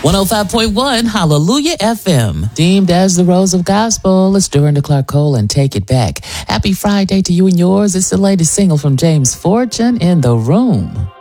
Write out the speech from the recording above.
105.1 Hallelujah FM. Deemed as the Rose of Gospel, it's Dorinda Clark Cole and Take It Back. Happy Friday to you and yours. It's the latest single from James Fortune, In the Room.